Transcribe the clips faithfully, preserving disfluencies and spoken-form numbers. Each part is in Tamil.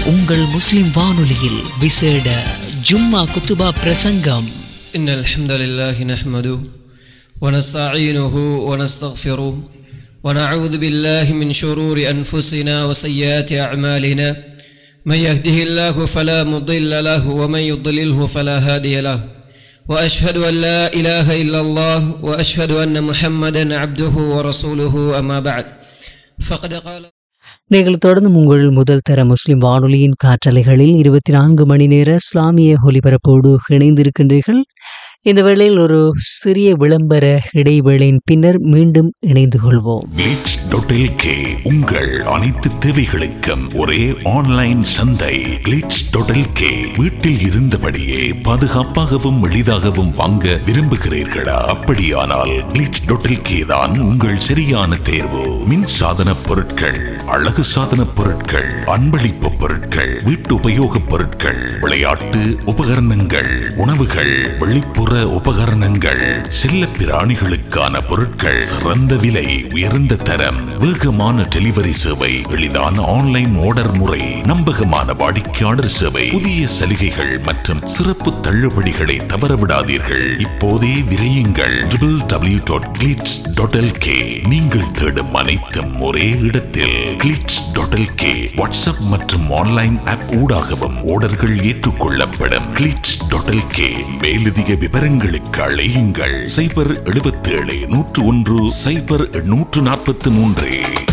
உங்கள் முஸ்லிம் வானொலியில் விசேட ஜும்மா குத்துபா பிரசங்கம். இன்னல் ஹம்தலில்லாஹி நஹ்மது வ நஸ்தஈனுஹு வ நஸ்தக்ஃபிரு வ நஊது பில்லாஹி மின் ஷுரூரி அன்ஃபுஸினா வ ஸய்யிஆத்தி அஅமாலினா மன் யஹ்திஹில்லாஹு ஃபலா முضில்ல லஹு வ மன் யுضللஹு ஃபலா ஹாதிய லஹு வ அஷ்ஹது அன் லா இலாஹ இல்லல்லாஹ் வ அஷ்ஹது அன்ன முஹம்மதன் அப்துஹு வ ரசூலுஹு அம்மா பஅத். ஃபகத் قال நீங்கள் தொடர்ந்து உங்கள் முதல் தர முஸ்லிம் வானொலியின் காற்றலைகளில் இருபத்தி நான்கு மணி நேர இஸ்லாமிய ஒலிபரப்போடு இணைந்திருக்கின்றீர்கள். இந்த வேளையில் ஒரு சிறிய விளம்பர இடைவேளையின் பின்னர் மீண்டும் இணைந்து கொள்வோம். கிளிட்ஸ் டாட் எல் கே உங்கள் அனைத்து தேவைகளுக்கும் ஒரே ஆன்லைன் சந்தை. கிளிட்ஸ் டாட் எல் கே வீட்டில் இருந்தபடியே பாதுகாப்பாகவும் எளிதாகவும் வாங்க விரும்புகிறீர்களா? அப்படியானால் கிளிட்ஸ் டாட் எல் கே தான் உங்கள் சரியான தேர்வு. மின் சாதன பொருட்கள், அழகு சாதன பொருட்கள், அன்பளிப்பு பொருட்கள், வீட்டு உபயோக பொருட்கள், விளையாட்டு உபகரணங்கள், உணவுகள், வெளிப்புற உபகரணங்கள், செல்ல பிராணிகளுக்கான பொருட்கள், சிறந்த விலை, உயர்ந்த தரம், வேகமான டெலிவரி சேவை, எளிதான ஆன்லைன் ஆர்டர் முறை, நம்பகமான வாடிக்கையாளர் சேவை, புதிய சலுகைகள் மற்றும் சிறப்பு தள்ளுபடிகளை தவறவிடாதீர்கள். இப்போதே விரையுங்கள். W W W dot glitz dot L K. நீங்கள் தேடும் அனைத்தும் ஒரே இடத்தில். Glitz dot L K WhatsApp மற்றும் ஆன்லைன் ஆப் ஊடாகவும் ஆர்டர்கள் ஏற்றுக்கொள்ளப்படும். Glitz dot L K. மேலதிக விவரங்களுக்கு அழையுங்கள் சைபர் எழுபத்தி ஏழு நூற்று ஒன்று சைபர் நூற்று நாற்பத்தி மூன்று.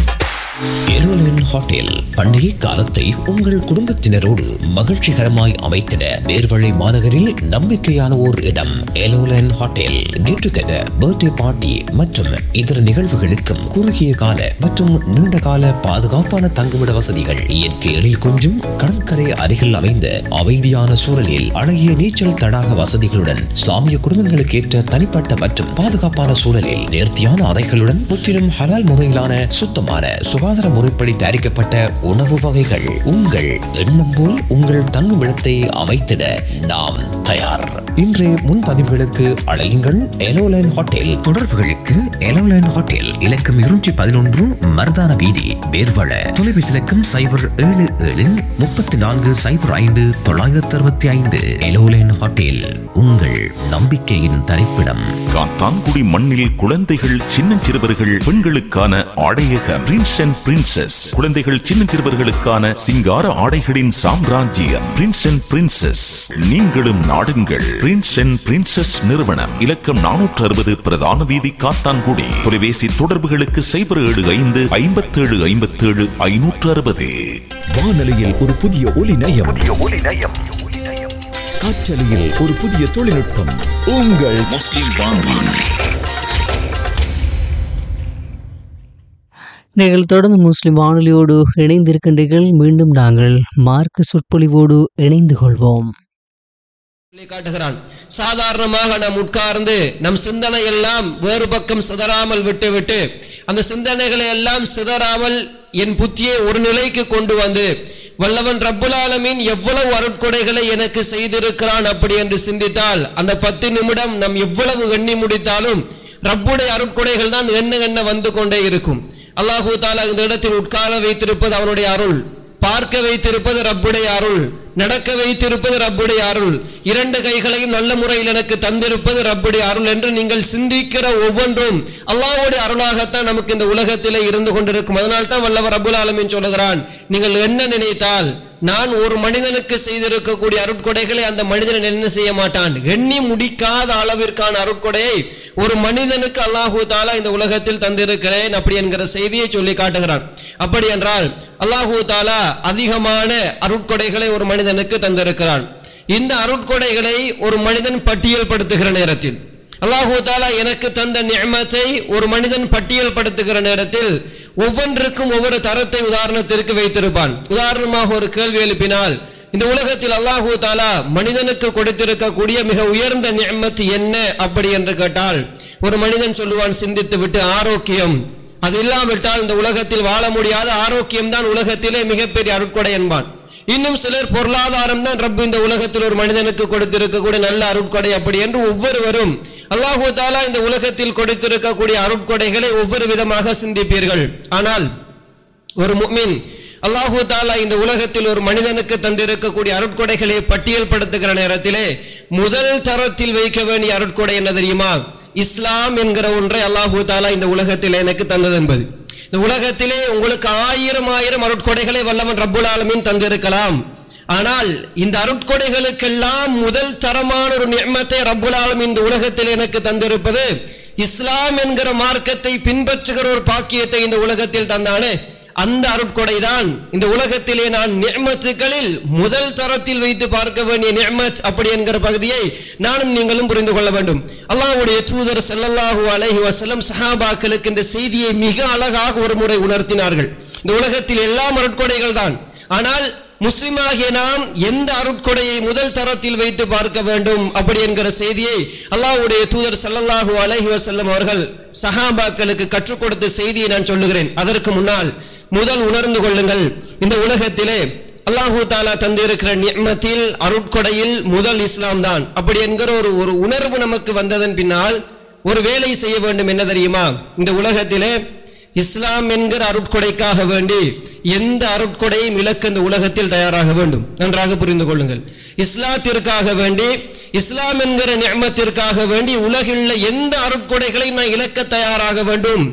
எலோலன் ஹோட்டல் பண்டிகை காலத்தை உங்கள் குடும்பத்தினரோடு மகிழ்ச்சிகரமாய் அமைத்திட நேர்வழி மாநகரில் நம்பிக்கையான ஓர் இடம். எலோலன் hotel get together, birthday party மற்றும் இதர நிகழ்வுகளுக்கும் குறுகிய கால மற்றும் நீண்ட கால பாதுகாப்பான தங்குமிட வசதிகள், இயற்கை எழில் கொஞ்சும் கடற்கரை அருகில் அமைந்த அமைதியான சூழலில் அழகிய நீச்சல் தடாக வசதிகளுடன், இஸ்லாமிய குடும்பங்களுக்கு ஏற்ற தனிப்பட்ட மற்றும் பாதுகாப்பான சூழலில் நேர்த்தியான அறைகளுடன், முற்றிலும் ஹலால் முறையிலான சுத்தமான சுகாதார முறைப்படி தயாரிக்கப்பட்ட உணவு வகைகள். உங்கள் எண்ணம் போல் உங்கள் தங்குமிடத்தை அமைத்திட நாம் தயார். இன்றைய முன்பதிவுகளுக்கு அழையுங்கள் எலோலைன் ஹோட்டல். தொடர்புகளுக்கு எலோலைன் ஹோட்டல் இலக்கம் இருநூற்றி பதினொன்று மர்தான வீதி, வேர்வள. தொலைபேசி இலக்கம் சைபர் ஏழு ஏழு முப்பத்தி நான்கு சைபர் ஐந்து தொள்ளாயிரத்தி அறுபத்தி ஐந்து. எலோலைன் ஹோட்டல் உங்கள் நம்பிக்கையின் தரிப்பிடம். காத்தான்குடி மண்ணில் குழந்தைகள், சின்னஞ்சிறுவர்கள், பெண்களுக்கான ஆடையகம் பிரின்ஸ் அண்ட் பிரின்சஸ். குழந்தைகள், சின்னஞ்சிறுவர்களுக்கான சிங்கார ஆடைகளின் சாம்ராஜ்யம் பிரின்ஸ் அண்ட் பிரின்சஸ். நீங்களும் நாடுங்கள். பிரின்ஸ் அண்ட் பிரின்சஸ் நிறுவனம், இலக்கம் நானூற்று அறுபது பிரதான வீதி, காத்தான்குடி. தொலைபேசி தொடர்புகளுக்கு சைபர் ஏழு ஐந்து ஐம்பத்தி ஏழு ஐம்பத்தி ஏழு ஐநூற்று அறுபது. வானொலியில் ஒரு புதிய ஒலி நயம், காற்றலையில் ஒரு புதிய தொழில்நுட்பம். உங்கள் முஸ்லிம் வானொலி. நீங்கள் தொடர்ந்து முஸ்லிம் வானொலியோடு இணைந்திருக்கின்றீர்கள். மீண்டும் நாங்கள் மார்க்க சொற்பொழிவோடு இணைந்து கொள்வோம். காட்டுகிறான். சாதாரணமாக நாம் உட்கார்ந்து நம் சிந்தனை எல்லாம் வேறு பக்கம் சிதறாமல் விட்டு விட்டு அந்த சிந்தனைகளை எல்லாம் சிதறாமல் என் புத்தியை ஒரு நிலைக்கு கொண்டு வந்து வல்லவன் ரப்புல் ஆலமீன் எவ்வளவு அருட்கொடைகளை எனக்கு செய்திருக்கிறான் அப்படி என்று சிந்தித்தால் அந்த பத்து நிமிடம் நாம் எவ்வளவு எண்ணி முடித்தாலும் ரப்புடைய அருட்கொடைகள் தான் எண்ண எண்ண வந்து கொண்டே இருக்கும். அல்லாஹு தஆலா இந்த இடத்தில் உட்கார வைத்திருப்பது அவனுடைய அருள், பார்க்க வைத்திருப்பது ரப்புடைய அருள், நடக்க வைத்திருப்பது ரப்புடைய அருள், இரண்டு கைகளையும் நல்ல முறையில் எனக்கு தந்திருப்பது ரப்புடைய அருள் என்று நீங்கள் சிந்திக்கிற ஒவ்வொன்றும் அல்லாஹ்வுடைய அருளாகத்தான் நமக்கு இந்த உலகத்திலே இருந்து கொண்டிருக்கும். அதனால் தான் வல்லவர் ரப்புல் ஆலமீன் சொல்லுகிறான், நீங்கள் என்ன நினைத்தால் நான் ஒரு மனிதனுக்கு செய்திருக்கக்கூடிய அருட்கொடைகளை அந்த மனிதன் என்ன செய்ய மாட்டான், எண்ணி முடிக்காத அளவிற்கான அருட்கொடையை ஒரு மனிதனுக்கு அல்லாஹு தஆலா இந்த உலகத்தில் தந்திருக்கிறேன் அப்படி என்கிற செய்தியை சொல்லி காட்டுகிறான். அப்படி என்றால் அல்லாஹு தஆலா அதிகமான அருட்கொடைகளை ஒரு மனிதனுக்கு தந்திருக்கிறான். இந்த அருட்கொடைகளை ஒரு மனிதன் பட்டியல் படுத்துகிற நேரத்தில், அல்லாஹு தஆலா எனக்கு தந்த நிஅமத்தை ஒரு மனிதன் பட்டியல் படுத்துகிற நேரத்தில் ஒவ்வொன்றுக்கும் ஒவ்வொரு தரத்தை உதாரணத்திற்கு வைத்திருப்பான். உதாரணமாக ஒரு கேள்வி எழுப்பினால், இந்த உலகத்தில் அல்லாஹு தஆலா மனிதனுக்கு கொடுத்திருக்கக்கூடிய மிக உயர்ந்த நிஅமத் என்ன அப்படி என்று கேட்டால் ஒரு மனிதன் சொல்லுவான் சிந்தித்து விட்டு, ஆரோக்கியம். அது இல்லாவிட்டால் இந்த உலகத்தில் வாழ முடியாத ஆரோக்கியம் தான் உலகத்திலே மிகப்பெரிய அருட்கொடை என்பான். இன்னும் சிலர் பொருளாதாரம் தான் ரப்பு இந்த உலகத்தில் ஒரு மனிதனுக்கு கொடுத்திருக்கக்கூடிய நல்ல அருட்கொடை அப்படி என்று ஒவ்வொருவரும் அல்லாஹு தஆலா இந்த உலகத்தில் கொடுத்திருக்கக்கூடிய அருட்கொடைகளை ஒவ்வொரு விதமாக சிந்திப்பீர்கள். ஆனால் ஒரு முஃமின் அல்லாஹு தாலா இந்த உலகத்தில் ஒரு மனிதனுக்கு தந்திருக்கக்கூடிய அருட்கொடைகளை பட்டியல் படுத்துகிற நேரத்திலே முதல் தரத்தில் வைக்க வேண்டிய அருட்கொடை என்ன தெரியுமா? இஸ்லாம் என்கிற ஒன்றை அல்லாஹு தாலா இந்த உலகத்தில் எனக்கு தந்தது என்பது. இந்த உலகத்திலே உங்களுக்கு ஆயிரம் ஆயிரம் அருட்கொடைகளை வல்லவன் ரப்புல் ஆலமீன் தந்திருக்கலாம். ஆனால் இந்த அருட்கொடைகளுக்கெல்லாம் முதல் தரமான ஒரு நிஅமத்தை ரப்புல் ஆலமீன் இந்த உலகத்தில் எனக்கு தந்திருப்பது இஸ்லாம் என்கிற மார்க்கத்தை பின்பற்றுகிற ஒரு பாக்கியத்தை இந்த உலகத்தில் தந்தானே, அந்த அருட்கொடை தான் இந்த உலகத்திலே நான் நிஅமத்துகளில் முதல் தரத்தில் வைத்து பார்க்க வேண்டிய நிஅமத் அப்படி என்கிற பகுதியை நானும் நீங்களும் புரிந்து கொள்ள வேண்டும். அல்லாஹ்வுடைய தூதர் ஸல்லல்லாஹு அலைஹி வஸல்லம் சஹாபாக்களுக்கு இந்த செய்தியை மிக அழகாக ஒரு முறை உணர்த்தினார்கள். இந்த உலகத்தில் எல்லாம் அருட்கொடைகள் தான், ஆனால் முஸ்லிமாகிய நாம் எந்த அருட்கொடையை முதல் தரத்தில் வைத்து பார்க்க வேண்டும் அப்படி என்கிற செய்தியை அல்லாஹ்வுடைய தூதர் ஸல்லல்லாஹு அலைஹி வஸல்லம் அவர்கள் சஹாபாக்களுக்கு கற்றுக் கொடுத்த செய்தியை நான் சொல்லுகிறேன். அதற்கு முன்னால் முதல் உணர்ந்து கொள்ளுங்கள், இந்த உலகத்திலே அல்லாஹு தாலா தந்திருக்கிற நிஅமத்தில் அருட்கொடையில் முதல் இஸ்லாம் தான் அப்படி என்கிற ஒரு ஒரு உணர்வு நமக்கு வந்ததன் பின்னால் ஒரு வேலை செய்ய வேண்டும். என்ன தெரியுமா? இந்த உலகத்திலே இஸ்லாம் என்கிற அருட்கொடைக்காக வேண்டி எந்த அருட்கொடையும் இலக்க இந்த உலகத்தில் தயாராக வேண்டும். நன்றாக புரிந்து கொள்ளுங்கள், இஸ்லாத்திற்காக வேண்டி இஸ்லாம் என்கிற நிஅமத்திற்காக வேண்டி உலகில் எந்த அருட்கொடைகளை நான் இலக்க தயாராக வேண்டும்,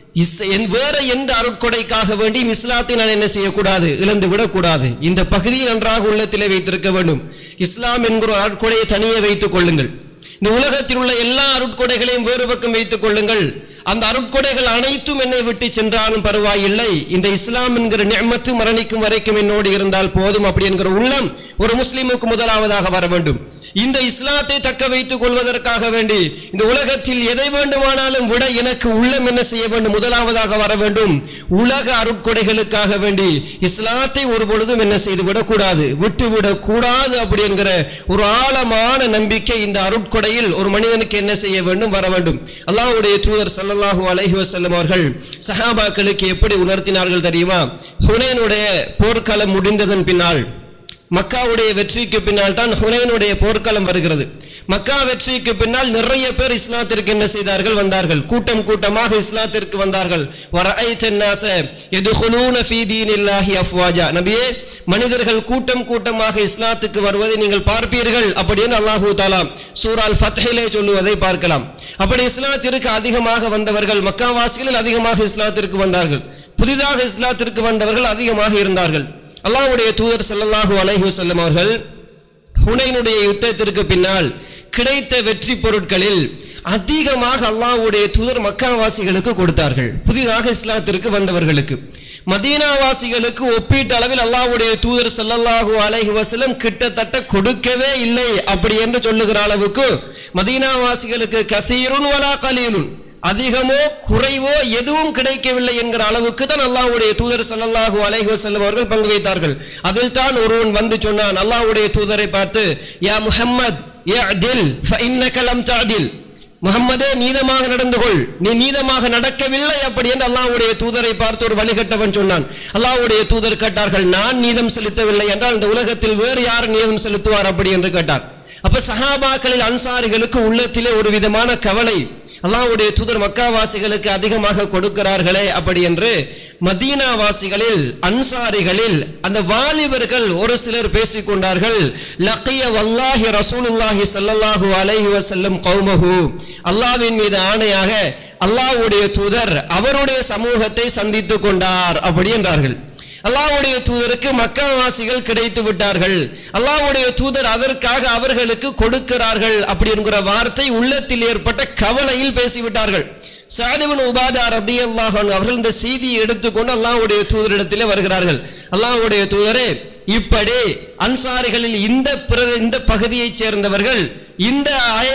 வேற எந்த அருட்கொடைக்காக வேண்டி இஸ்லாத்தை நான் என்ன செய்யக்கூடாது, இழந்து விடக்கூடாது. இந்த பகுதியை நன்றாக உள்ளத்திலே வைத்திருக்க வேண்டும். இஸ்லாம் என்கிற அருட்கொடையை தனியே வைத்துக் கொள்ளுங்கள். இந்த உலகத்தில் உள்ள எல்லா அருட்கொடைகளையும் வேறு பக்கம் வைத்துக் கொள்ளுங்கள். அந்த அருட்கொடைகள் அனைத்தும் என்னை விட்டு சென்றாலும் பரவாயில்லை, இந்த இஸ்லாம் என்கிற நிஅமத்து மரணிக்கும் வரைக்கும் என்னோடு இருந்தால் போதும் அப்படி என்கிற உள்ளம் ஒரு முஸ்லிமுக்கு முதலாவதாக வர வேண்டும். இந்த இஸ்லாத்தை தக்க வைத்துக் கொள்வதற்காக வேண்டி இந்த உலகத்தில் எதை வேண்டுமானாலும் விட எனக்கு உள்ளம் என்ன செய்ய வேண்டும், முதலாவதாக வர வேண்டும். உலக அருட்கொடைகளுக்காக வேண்டி இஸ்லாத்தை ஒரு பொழுதும் என்ன செய்து விடக்கூடாது, விட்டுவிடக் கூடாது அப்படி என்கிற ஒரு ஆழமான நம்பிக்கை இந்த அருட்கொடையில் ஒரு மனிதனுக்கு என்ன செய்ய வேண்டும், வர வேண்டும். அல்லாஹ்வுடைய தூதர் ஸல்லல்லாஹு அலைஹி வஸல்லம் அவர்கள் சஹாபாக்களுக்கு எப்படி உணர்த்தினார்கள் தெரியுமா? ஹுனைனுடைய போர்க்களம் முடிந்ததன் பின்னால், மக்காவுடைய வெற்றிக்கு பின்னால் தான் ஹுனைனுடைய போர்க்களம் வருகிறது. மக்கா வெற்றிக்கு பின்னால் நிறைய பேர் இஸ்லாத்திற்கு என்ன செய்தார்கள், வந்தார்கள். கூட்டம் கூட்டமாக இஸ்லாத்திற்கு வந்தார்கள். வரஐத்தன்னாஸ யதுகுலூன ஃபீ தீனில்லாஹி அஃப்வாஜா. நபியே, மனிதர்கள் கூட்டம் கூட்டமாக இஸ்லாத்துக்கு வருவதை நீங்கள் பார்ப்பீர்கள் அப்படின்னு அல்லாஹு தஆலா சூரா அல் ஃபத்ஹிலே சொல்லுவதை பார்க்கலாம். அப்படி இஸ்லாத்திற்கு அதிகமாக வந்தவர்கள், மக்காவாசிகளில் அதிகமாக இஸ்லாத்திற்கு வந்தார்கள். புதிதாக இஸ்லாத்திற்கு வந்தவர்கள் அதிகமாக இருந்தார்கள். அல்லாஹ்வுடைய தூதர் ஸல்லல்லாஹு அலைஹி வஸல்லம் அவர்கள் ஹுனைனுடைய யுத்தத்திற்கு பின்னால் கிடைத்த வெற்றி பொருட்களில் அதிகமாக அல்லாஹ்வுடைய தூதர் மக்காவாசிகளுக்கு கொடுத்தார்கள், புதிதாக இஸ்லாத்திற்கு வந்தவர்களுக்கு. மதீனாவாசிகளுக்கு ஒப்பீட்டு அளவில் அல்லாஹ்வுடைய தூதர் ஸல்லல்லாஹு அலைஹி வஸல்லம் கிட்டத்தட்ட கொடுக்கவே இல்லை அப்படி என்று சொல்லுகிற அளவுக்கு மதீனாவாசிகளுக்கு கஸீருன் வலா கலீலுன், அதிகமோ குறைவோ எதுவும் கிடைக்கவில்லை என்கிற அளவுக்கு தான் அல்லாஹ்வுடைய தூதர் ஸல்லல்லாஹு அலைஹி வஸல்லம் அவர்கள் பங்கு வைத்தார்கள். அதில் தான் ஒருவன் வந்து சொன்னான் அல்லாஹ்வுடைய தூதரை பார்த்து, யா முஹம்மத் இஅதில் ஃபஇன்னக லம் தஅதில், முஹம்மதே நீதமாக நடந்து கொள், நீ நீதமாக நடக்கவில்லை அப்படி என்று அல்லாஹ்வுடைய தூதரை பார்த்து ஒரு வழிகட்டவன் சொன்னான். அல்லாஹ்வுடைய தூதர் கேட்டார்கள், நான் நீதம் செலுத்தவில்லை என்றால் இந்த உலகத்தில் வேறு யார் நீதம் செலுத்துவார் அப்படி என்று கேட்டார். அப்ப சஹாபாக்களில் அன்சாரிகளுக்கு உள்ளத்திலே ஒரு விதமான கவலை, அல்லாஹ்வுடைய தூதர் மக்காவாசிகளுக்கு அதிகமாக கொடுக்கிறார்களே அப்படி என்று. மதீனாவாசிகளில் அன்சாரிகளில் அந்த வாலிபர்கள் ஒரு சிலர் பேசிக் கொண்டார்கள், லக்கிய வல்லாஹி ரசூலுல்லாஹி ஸல்லல்லாஹு அலைஹி வஸல்லம் கௌமஹு, அல்லாஹ்வின் மீது ஆணையாக அல்லாஹ்வுடைய தூதர் அவருடைய சமூகத்தை சந்தித்துக் கொண்டார் அப்படி என்றார்கள். அல்லாஹ்வுடைய தூதருக்கு மக்காவாசிகள் கிடைத்து விட்டார்கள், அல்லாஹ்வுடைய தூதர் அதற்காக அவர்களுக்கு கொடுக்கிறார்கள் அப்படி என்கிற வார்த்தை உள்ளத்தில் ஏற்பட்ட கவலையில் பேசிவிட்டார்கள். சஅத் இப்னு உபாதா ரலியல்லாஹு அன்ஹு அவர்கள் இந்த செய்தியை எடுத்துக்கொண்டு அல்லாஹ்வுடைய தூதரிடத்திலே வருகிறார்கள். அல்லாஹ்வுடைய தூதரே, இப்படி அன்சாரிகளில் இந்த இந்த பகுதியைச் சேர்ந்தவர்கள், இந்த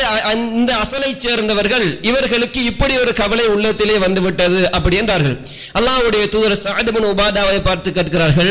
இந்த அசலை சேர்ந்தவர்கள், இவர்களுக்கு இப்படி ஒரு கவலை உள்ளத்திலே வந்துவிட்டது அப்படி என்றார்கள். அல்லாஹ்வுடைய தூதர் சஅத் இப்னு உபாதாவை பார்த்து கேட்கிறார்கள்,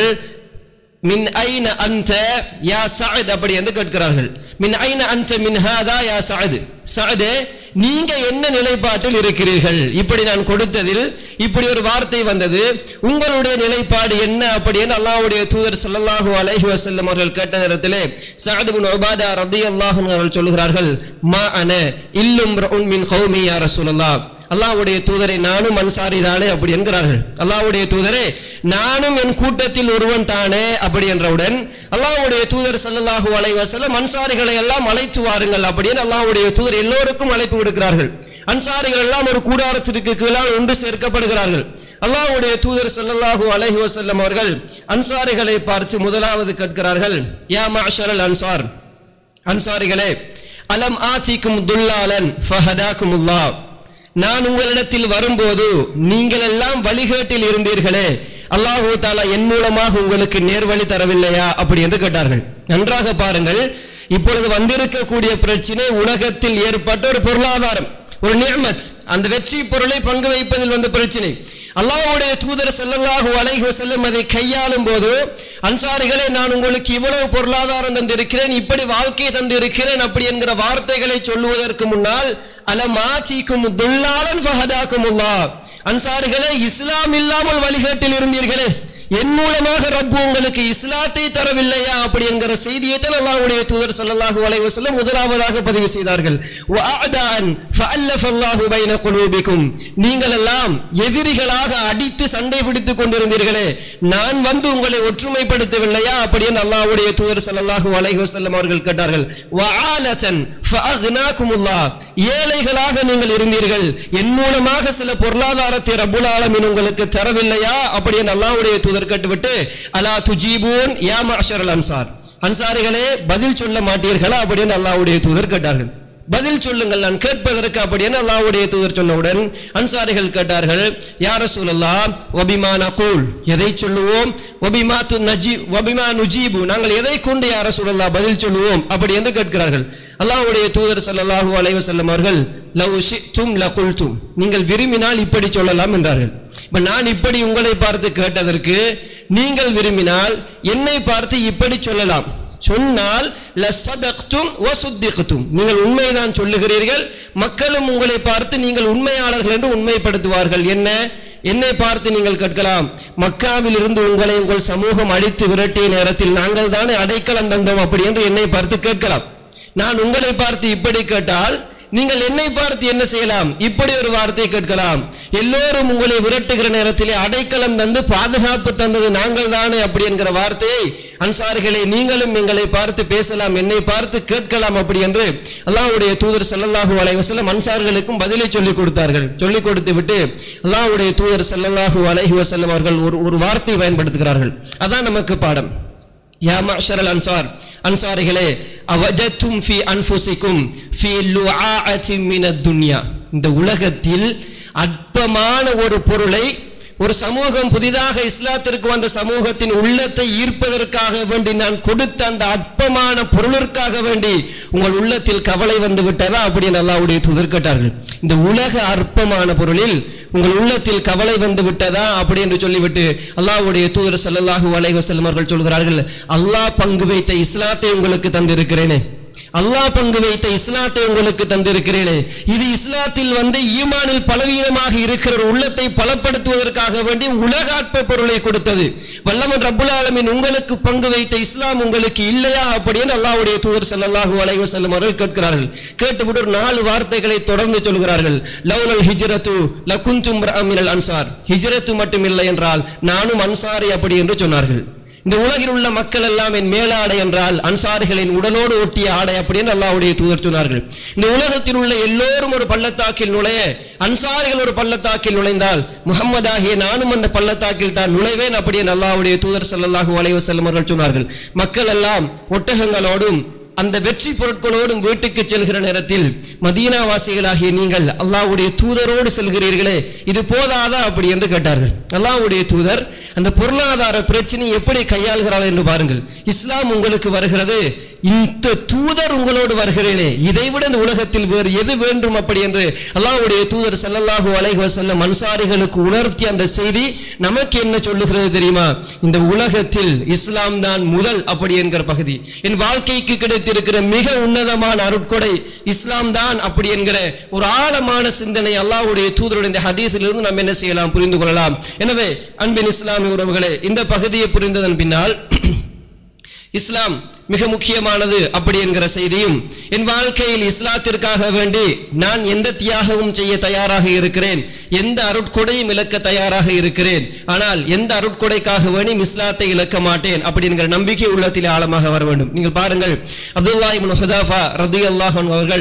மின் ஐன அன்த யா சஅத் அப்படி என்று கேட்கிறார்கள். மின் ஐன அன்த மின் ஹாதா யா சஅத், சஅதே நீங்க என்ன நிலைப்பாட்டில் இருக்கிறீர்கள், இப்படி நான் கொடுத்ததில் இப்படி ஒரு வார்த்தை வந்தது, உங்களுடைய நிலைப்பாடு என்ன அப்படி என்று அல்லாஹ்வுடைய தூதர் ஸல்லல்லாஹு அலைஹி வஸல்லம் அவர்கள் கேட்ட நேரத்திலே சஅத் இப்னு உபாதா ரலியல்லாஹு அன்ஹு அவர்கள் சொல்கிறார்கள், மா அன இல்லும் ரஉன் மின் கௌமி யா ரசூலல்லாஹ், அல்லாஹ்வுடைய தூதரை நானும் அன்சாரி தானே அப்படி என்கிறார்கள். அல்லாஹ்வுடைய தூதரே நானும் என் கூட்டத்தில் ஒருவன் தானே அப்படி என்றவுடன் அல்லாஹ்வுடைய தூதர் ஸல்லல்லாஹு அலைஹி வஸல்லம் அன்சாரிகளை எல்லாம் அழைத்து வாருங்கள் அப்படின்னு அல்லாஹ்வுடைய தூதர் எல்லோருக்கும் அழைப்பு விடுக்கிறார்கள். அன்சாரிகள் எல்லாம் ஒரு கூடாரத்திற்கு கீழால் ஒன்று சேர்க்கப்படுகிறார்கள். அல்லாஹ்வுடைய தூதர் ஸல்லல்லாஹு அலைஹி வஸல்லம் அவர்கள் அன்சாரிகளை பார்த்து முதலாவது கேட்கிறார்கள், யா மஅஷரல் அன்சார், அன்சாரிகளே, அலம் ஆதிக்கும் துல்லாலன் ஃபஹதாக்குமுல்லாஹ், நான் உங்களிடத்தில் வரும்போது நீங்கள் எல்லாம் வழிகேட்டில் இருந்தீர்களே, அல்லாஹு தஆலா என் மூலமாக உங்களுக்கு நேர்வழி தரவில்லையா அப்படி என்று கேட்டார்கள். நன்றாக பாருங்கள், இப்பொழுது வந்திருக்கக்கூடிய பிரச்சனை உலகத்தில் ஏற்பட்ட ஒரு பொருளாதாரம், ஒரு நிஅமத், அந்த வெற்றி பொருளை பங்கு வைப்பதில் வந்த பிரச்சனை. அல்லாஹ்வுடைய தூதர் ஸல்லல்லாஹு அலைஹி வஸல்லம் அதை கையாளும் போது அன்சாரிகளே நான் உங்களுக்கு இவ்வளவு பொருளாதாரம் தந்திருக்கிறேன், இப்படி வாழ்க்கையை தந்திருக்கிறேன் அப்படி என்கிற வார்த்தைகளை சொல்லுவதற்கு முன்னால் அலமாதிக்கும் துல்லாலன் ஃபஹதாக்குமுல்லாஹ், அன்சாரிகளே இஸ்லாம் இல்லாமல் வழிகேட்டில் இருந்தீர்களே, என் மூலமாக ரப்பு உங்களுக்கு இஸ்லாத்தை தரவில்லையா அப்படி என்கிற செய்தியை தான் அல்லாஹ்வுடைய தூதர் ஸல்லல்லாஹு அலைஹி வஸல்லம் முதலாவதாக பதிவு செய்தார்கள். வஅதான் ஃபஅல்லஃபல்லாஹு பைன குலூபிக்கும், நீங்கள் எல்லாம் எதிரிகளாக அடித்து சண்டை பிடித்துக் கொண்டிருந்தீர்களே, நான் வந்து உங்களை ஒற்றுமைப்படுத்தவில்லையா அப்படி என்று அல்லாஹ்வுடைய தூதர் ஸல்லல்லாஹு அலைஹி வஸல்லம் அவர்கள் கேட்டார்கள். வஆலதன் ஃபஅக்னாகுமுல்லாஹ், ஏழைகளாக நீங்கள் இருந்தீர்கள், என் மூலமாக சில பொருளாதாரத்தை ரப்புல் ஆலமீன் உங்களுக்கு தரவில்லையா அப்படி என்று அல்லாஹ்வுடைய தூதர் கேட்டுவிட்டு அலா துஜீபூன் யா மஅஷரல் அன்சார், அன்சாரிகளே பதில் சொல்ல மாட்டீர்களா அப்படி என்று அல்லாஹ்வுடைய தூதர் கேட்டார்கள். பதில் சொல்லுங்கள், நான் கேட்பதற்கு அப்படி என்று அல்லாஹ்வுடைய தூதர் சொன்னவுடன் அன்சாரிகள் கேட்டார்கள், யா ரசூலல்லாஹ் வபிமா நகூல், எதை சொல்லுவோம், வபிமா துநஜி வபிமா நுஜீபு, நாங்கள் எதை கொண்டு யா ரசூலல்லாஹ் பதில் சொல்லுவோம் அப்படி என்று கேட்கிறார்கள். அல்லாஹ்வுடைய தூதர் ஸல்லல்லாஹு அலைஹி வஸல்லம் அவர்கள் லவ் ஷி'தும் லகுல்தும், நீங்கள் விரும்பினால் இப்படி சொல்லலாம் என்றார்கள். இப்ப நான் இப்படி உங்களை பார்த்து கேட்டதற்கு நீங்கள் விரும்பினால் என்னை பார்த்து இப்படி சொல்லலாம், சொன்னால் லஸதக்தும் வஸுத்திக்தும், நீங்கள் உண்மைதான் சொல்லுகிறீர்கள், மக்களும் உங்களை பார்த்து நீங்கள் உண்மையாளர்கள் என்று உண்மைப்படுத்துவார்கள். என்ன, என்னை பார்த்து நீங்கள் கேட்கலாம், மக்காவில் இருந்து உங்களை உங்கள் சமூகம் அடித்து விரட்டிய நேரத்தில் நாங்கள் தானே அடைக்கலம் தந்தோம் அப்படி என்று என்னை பார்த்து கேட்கலாம். நான் உங்களை பார்த்து இப்படி கேட்டால் நீங்கள் என்னை பார்த்து என்ன செய்யலாம், இப்படி ஒரு வார்த்தையை கேட்கலாம், எல்லோரும் உங்களை விரட்டுகிற நேரத்திலே அடைக்கலம் தந்து பாதுகாப்பு தந்தது நாங்கள் தானே அப்படி என்கிற வார்த்தையை அன்சாரிகளை நீங்களும் எங்களை பார்த்து பேசலாம், என்னை பார்த்து கேட்கலாம் அப்படி என்று அல்லாஹ்வுடைய தூதர் ஸல்லல்லாஹு அலைஹி வஸல்லம் அன்சார்களுக்கும் பதிலை சொல்லிக் கொடுத்தார்கள். சொல்லிக் கொடுத்து விட்டு அல்லாஹ்வுடைய தூதர் ஸல்லல்லாஹு அலைஹி வஸல்லம் அவர்கள் ஒரு ஒரு வார்த்தையை பயன்படுத்துகிறார்கள். அதான் நமக்கு பாடம். யா மஅஷரல் அன்சார், அன்சாரிகளே, அவஜத்தும் ஃபி அன்ஃபுசிக்கும் ஃபி லுஆஅத்தின் மினத் துன்யா, இந்த உலகத்தில் அற்பமான ஒரு பொருளை ஒரு சமூகம் புதிதாக இஸ்லாத்திற்கு வந்த சமூகத்தின் உள்ளத்தை ஈர்ப்பதற்காக வேண்டி நான் கொடுத்த அந்த அற்பமான பொருளிற்காக வேண்டி உங்கள் உள்ளத்தில் கவலை வந்து விட்டதா அப்படி அல்லாஹ்வுடைய தூதர் கேட்டார்கள். இந்த உலக அற்பமான பொருளில் உங்கள் உள்ளத்தில் கவலை வந்து விட்டதா அப்படி என்று சொல்லிவிட்டு அல்லாஹ்வுடைய தூதர் ஸல்லல்லாஹு அலைஹி வஸல்லம் அவர்கள் சொல்கிறார்கள், அல்லாஹ் பங்கு வைத்த இஸ்லாத்தை உங்களுக்கு தந்திருக்கிறேனே, அல்லாஹ் பங்கு வைத்த இஸ்லாத்தை உங்களுக்கு தந்திருக்கிறேனே, இது இஸ்லாத்தில் வந்து ஈமானில் பலவீனமாக இருக்கிற உள்ளத்தை பலப்படுத்துவதற்காக வேண்டி உலக அற்ப பொருளை கொடுத்தது. வல்லவன் ரப்புல் ஆலமீன் உங்களுக்கு பங்கு வைத்த இஸ்லாம் உங்களுக்கு இல்லையா அப்படின்னு அல்லாஹ்வுடைய தூதர் ஸல்லல்லாஹு அலைஹி வஸல்லம் அவர்கள் கேட்கிறார்கள். கேட்டுவிட்டு ஒரு நாலு வார்த்தைகளை தொடர்ந்து சொல்கிறார்கள். லவ்லல் ஹிஜ்ரத்து லகுன்தும் மினல் அன்சார், ஹிஜ்ரத்து மட்டும் இல்லை என்றால் நானும் அன்சாரி அப்படி என்று சொன்னார்கள். இந்த உலகில் உள்ள மக்கள் எல்லாம் என் மேலாடை என்றால் அன்சாரிகளின் உடலோடு ஒட்டிய ஆடை அப்படின்னு அல்லாஹ்வுடைய தூதர் சொன்னார்கள். இந்த உலகத்தில் உள்ள எல்லோரும் ஒரு பள்ளத்தாக்கில் நுழைய அன்சாரிகள் ஒரு பள்ளத்தாக்கில் நுழைந்தால் முஹம்மதாகிய நானும் அந்த பள்ளத்தாக்கில் தான் நுழைவேன் அப்படின்னு அல்லாஹ்வுடைய தூதர் ஸல்லல்லாஹு அலைஹி வஸல்லம் அவர்கள் சொன்னார்கள். மக்கள் எல்லாம் ஒட்டகங்களோடும் அந்த வெற்றி பொருட்களோடும் வீட்டுக்கு செல்கிற நேரத்தில் மதீனா வாசிகளாகிய நீங்கள் அல்லாஹ்வுடைய தூதரோடு செல்கிறீர்களே, இது போதாதா அப்படி என்று கேட்டார்கள். அல்லாஹ்வுடைய தூதர் அந்த பொருளாதார பிரச்சனை எப்படி கையாள்கிறார் என்று பாருங்கள். இஸ்லாம் உங்களுக்கு வருகிறது, இந்த தூதர் உங்களோடு வருகிறேனே, இதைவிட இந்த உலகத்தில் வேறு எது வேண்டும் அப்படி என்று அல்லாஹ்வுடைய தூதர் ஸல்லல்லாஹு அலைஹி வஸல்லம் அன்சாரிகளுக்கு உணர்த்திய அந்த செய்தி நமக்கு என்ன சொல்லுகிறது தெரியுமா? இந்த உலகத்தில் இஸ்லாம் தான் முதல் அப்படி என்கிற பகுதி. என் வாழ்க்கைக்கு கிடைத்திருக்கிற மிக உன்னதமான அருட்கொடை இஸ்லாம் தான் அப்படி என்கிற ஒரு ஆழமான சிந்தனை அல்லாஹ்வுடைய தூதருடைய இந்த ஹதீஸிலிருந்து நாம் என்ன செய்யலாம், புரிந்து கொள்ளலாம். எனவே அன்பின் இஸ்லாமிய உறவுகளே, இந்த பகுதியை புரிந்ததன் பின்னால் இஸ்லாம் மிக முக்கியமானது அப்படி என்கிற செய்தியும், என் வாழ்க்கையில் இஸ்லாத்திற்காக வேண்டி நான் எந்த தியாகமும் செய்ய தயாராக இருக்கிறேன், எந்த அருட்கொடையும் இழக்க தயாராக இருக்கிறேன், ஆனால் எந்த அருட்கொடைக்காக வேண்டி இஸ்லாத்தை இழக்க மாட்டேன் அப்படி என்கிற நம்பிக்கை உள்ளத்தில் ஆழமாக வர வேண்டும். நீங்கள் பாருங்கள், அப்துல்லா இப்னு ஹுதாஃபா ரலியல்லாஹு அன்ஹு அவர்கள்,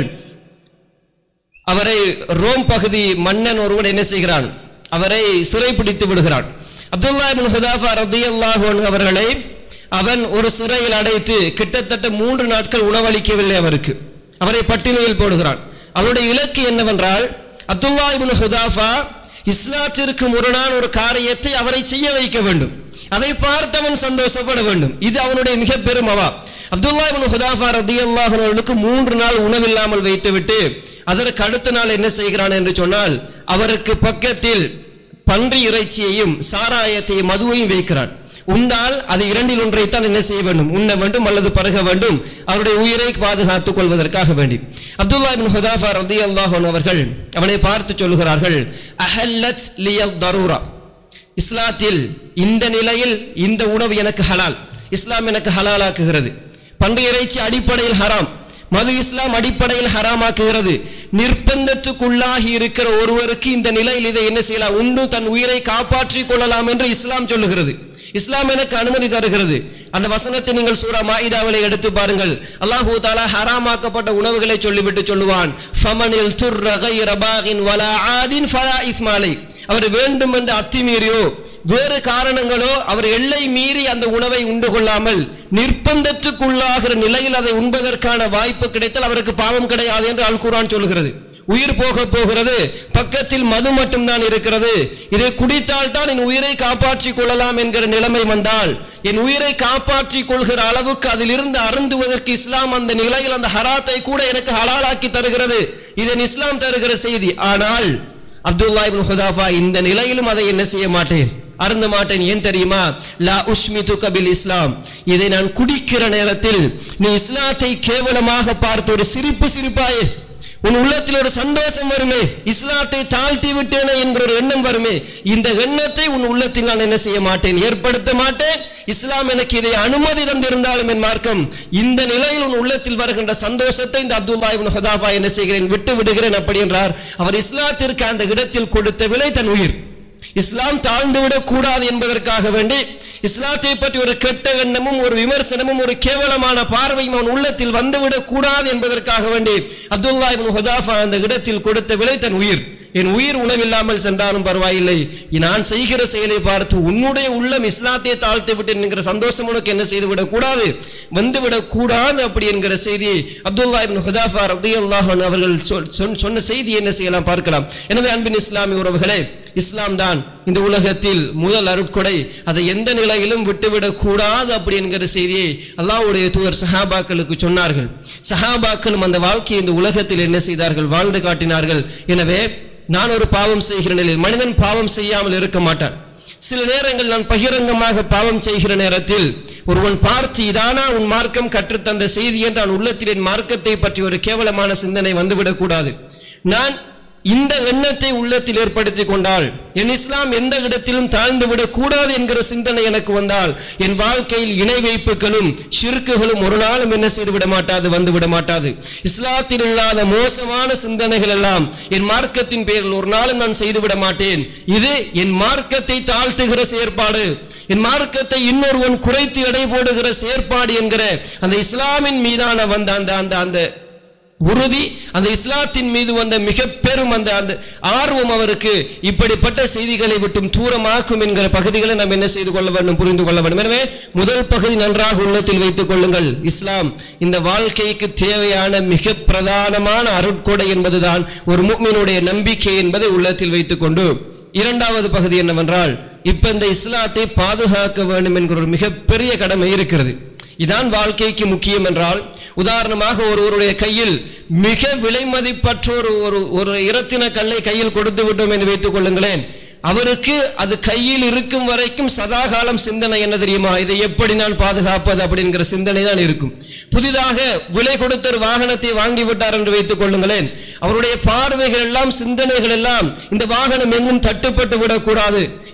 அவரை ரோம் பகுதி மன்னன் ஒருவன் என்ன செய்கிறான், அவரை சிறைப்பிடித்து விடுகிறான். அப்துல்லா இப்னு ஹுதாஃபா ரலியல்லாஹு அன்ஹு அவர்களை அவன் ஒரு சிறையில் அடைத்து கிட்டத்தட்ட மூன்று நாட்கள் உணவளிக்கவில்லை அவருக்கு. அவரை பட்டினியில் போடுகிறான். அவருடைய இலக்கு என்னவென்றால், அப்துல்லா இப்னு ஹுதாஃபா இஸ்லாத்திற்கு முரணான ஒரு காரியத்தை அவரை செய்ய வைக்க வேண்டும், அதை பார்த்தவன் சந்தோஷப்பட வேண்டும். இது அவனுடைய மிக பெரும் அவா. அப்துல்லா இப்னு ஹுதாஃபா ரலியல்லாஹு அன்ஹு அவர்களுக்கு மூன்று நாள் உணவில்லாமல் வைத்துவிட்டு அதற்கு அடுத்த நாள் என்ன செய்கிறான் என்று சொன்னால், அவருக்கு பக்கத்தில் பன்றி இறைச்சியையும் சாராயத்தையும் மதுவையும் வைக்கிறான். உண்டால் அது இரண்டில் ஒன்றைத்தான் என்ன செய்ய வேண்டும், உண்ண வேண்டும் அல்லது பருக வேண்டும், அவருடைய உயிரை பாதுகாத்துக் கொள்வதற்காக வேண்டி. அப்துல்லா இப்னு ஹுதாஃபா ரலியல்லாஹு அன்ஹு அவர்கள் அவனை பார்த்து சொல்லுகிறார்கள், அஹல்லத் லியல் தரூரா, இஸ்லாத்தில் இந்த நிலையில் இந்த உணவு எனக்கு ஹலால், இஸ்லாம் எனக்கு ஹலாலாக்குகிறது. பன்றி இறைச்சி அடிப்படையில் ஹராம், மது இஸ்லாம் அடிப்படையில் ஹராமாக்குகிறது. நிர்பந்தத்துக்குள்ளாகி இருக்கிற ஒருவருக்கு இந்த நிலையில் இதை என்ன செய்யலாம், உண்டு தன் உயிரை காப்பாற்றிக் கொள்ளலாம் என்று இஸ்லாம் சொல்லுகிறது. இஸ்லாம் எனக்கு அனுமதி தருகிறது. அந்த வசனத்தை நீங்கள் சூரா மாயிதாவிலே எடுத்து பாருங்கள். அல்லாஹ் தஆலா ஹராமாக்கப்பட்ட உணவுகளை சொல்லிவிட்டு சொல்லுவான், ஃபமனில் துர்ர கைர பாகின் வலா ஆதின் ஃபலா இஸ்மா அலை. அவர் வேண்டும் என்று அத்துமீறியோ வேறு காரணங்களோ அவர் எல்லை மீறி அந்த உணவை உண்டு கொள்ளாமல் நிர்பந்தத்துக்குள்ளாகிற நிலையில் அதை உண்பதற்கான வாய்ப்பு கிடைத்தால் அவருக்கு பாவம் கிடையாது என்று அல் குர்ஆன் சொல்லுகிறது. உயிர் போக போகிறது, பக்கத்தில் மது மட்டும்தான் இருக்கிறது, இதை குடித்தால் தான் என் உயிரை காப்பாற்றிக் கொள்ளலாம் என்கிற நிலைமை வந்தால், என் உயிரை காப்பாற்றிக் கொள்கிற அளவுக்கு அதிலிருந்து அருந்துவதற்கு இஸ்லாம் அந்த நிலையில் அந்த ஹராத்தை கூட எனக்கு ஹலாலாக்கி தருகிறது. இதன் இஸ்லாம் தருகிற செய்தி. ஆனால் அப்துல்லா இப்னு ஹுதாஃபா இந்த நிலையிலும் அதை என்ன செய்ய மாட்டேன், அருந்த மாட்டேன். ஏன் தெரியுமா, லா உஷ்மிதுக பில் இஸ்லாம், இதை நான் குடிக்கிற நேரத்தில் நீ இஸ்லாத்தை கேவலமாக பார்த்து ஒரு சிரிப்பு சிரிப்பாயே, உன் உள்ளத்தில் ஒரு சந்தோஷம் வருமே, இஸ்லாத்தை தாழ்த்தி விட்டேனே என்கிற ஒரு எண்ணம் வருமே, இந்த எண்ணத்தை உன் உள்ளத்தில் நான் என்ன செய்ய மாட்டேன், ஏற்படுத்த மாட்டேன். இஸ்லாம் எனக்கு இதை அனுமதி தந்திருந்தாலும் என் மார்க்கம் இந்த நிலையில் உன் உள்ளத்தில் வருகின்ற சந்தோஷத்தை இந்த அப்துல்லா இப்னு ஹுதாஃபா என்ன செய்கிறேன், விட்டு விடுகிறேன் அப்படி என்றார். அவர் இஸ்லாத்திற்கு அந்த இடத்தில் கொடுத்த விலை தன் உயிர். இஸ்லாம் தாழ்ந்து விடக் கூடாது என்பதற்காக வேண்டி, இஸ்லாத்தை பற்றி ஒரு கெட்ட எண்ணமும் ஒரு விமர்சனமும் ஒரு கேவலமான பார்வையும் அவன் உள்ளத்தில் வந்துவிடக் கூடாது என்பதற்காக வேண்டி அப்துல்லா இப்னு ஹுதாஃபா அந்த இடத்தில் கொடுத்த விலை தன் உயிர். என் உயிர் உணவில்லாமல் சென்றாலும் பரவாயில்லை, நான் செய்கிற செயலை பார்த்து உன்னுடைய உள்ளம் இஸ்லாத்தை தாழ்த்து விட்டேன் என்கிற சந்தோஷம் உனக்கு என்ன செய்து விடக் கூடாது, வந்துவிடக் கூடாது அப்படி என்கிற செய்தியை அப்துல்லா இப்னு ஹுதாஃபா ரலியல்லாஹு அன்ஹு அவர்கள் சொன்ன செய்தி என்ன செய்யலாம் பார்க்கலாம். எனவே அன்பின் இஸ்லாமிய உறவுகளே, இஸ்லாம் தான் இந்த உலகத்தில் முதல் அருட்கொடை, அதை எந்த நிலையிலும் விட்டுவிடக் கூடாது அப்படி என்கிற செய்தியை அல்லாஹ்வுடைய தூதர் சஹாபாக்களுக்கு சொன்னார்கள். சஹாபாக்களும் அந்த வாழ்க்கையை இந்த உலகத்தில் என்ன செய்தார்கள், வாழ்ந்து காட்டினார்கள். எனவே நான் ஒரு பாவம் செய்கிற நிலையில், மனிதன் பாவம் செய்யாமல் இருக்க மாட்டான். சில நேரங்கள் நான் பகிரங்கமாக பாவம் செய்கிற நேரத்தில் ஒருவன் பார்த்து இதானா உன் மார்க்கம் கற்றுத்தந்த செய்தி என்று நான் உள்ளத்தில் என் மார்க்கத்தை பற்றி ஒரு கேவலமான சிந்தனை வந்துவிடக் கூடாது. நான் இந்த எண்ணத்தை உள்ளத்தில் ஏற்படுத்தி கொண்டால், என் இஸ்லாம் எந்த இடத்திலும் தாழ்ந்து விடக் கூடாது என்கிற சிந்தனை எனக்கு வந்தால், என் வாழ்க்கையில் இணை வைப்புகளும் ஷிர்க்குகளும் ஒரு நாளும் என்ன செய்து விட மாட்டாது, வந்து விட மாட்டாது. இஸ்லாத்தில் இல்லாத மோசமான சிந்தனைகள் எல்லாம் என் மார்க்கத்தின் பேரில் ஒரு நாளும் நான் செய்துவிட மாட்டேன். இது என் மார்க்கத்தை தாழ்த்துகிற செயற்பாடு, என் மார்க்கத்தை இன்னொருவன் குறைத்து எடை போடுகிற செயற்பாடு என்கிற அந்த இஸ்லாமின் மீதான வந்த அந்த அந்த அந்த உறுதி, அந்த இஸ்லாத்தின் மீது வந்த மிக பெரும் அந்த அந்த ஆர்வம் அவருக்கு இப்படிப்பட்ட செய்திகளை விட்டும் தூரமாக்கும் என்கிற பகுதிகளை நாம் என்ன செய்து கொள்ள வேண்டும், புரிந்து கொள்ள வேண்டும். எனவே முதல் பகுதி நன்றாக உள்ளத்தில் வைத்துக் கொள்ளுங்கள். இஸ்லாம் இந்த வாழ்க்கைக்கு தேவையான மிக பிரதானமான அருட்கொடை என்பதுதான் ஒரு முஃமினுடைய நம்பிக்கை என்பதை உள்ளத்தில் வைத்துக் கொண்டு, இரண்டாவது பகுதி என்னவென்றால், இப்ப இந்த இஸ்லாத்தை பாதுகாக்க வேண்டும் என்கிற ஒரு மிகப்பெரிய கடமை இருக்கிறது. இதான் வாழ்க்கைக்கு முக்கியம் என்றால், உதாரணமாக ஒருவருடைய கையில் மிக விலை மதிப்பற்ற ஒரு ஒரு இரத்தின கல்லை கையில் கொடுத்து விட்டோம் என்று வைத்துக் கொள்ளுங்களேன். அவருக்கு அது கையில் இருக்கும் வரைக்கும் சதாகாலம் சிந்தனை என்ன தெரியுமா, இதை எப்படி நான் பாதுகாப்பது அப்படிங்கிற சிந்தனை தான் இருக்கும். புதிதாக விலை கொடுத்த ஒரு வாகனத்தை வாங்கிவிட்டார் என்று வைத்துக் கொள்ளுங்களேன். அவருடைய பார்வைகள் எல்லாம், சிந்தனைகள் எல்லாம், இந்த வாகனம் எங்கும் தட்டுப்பட்டு விடக்கூடாது,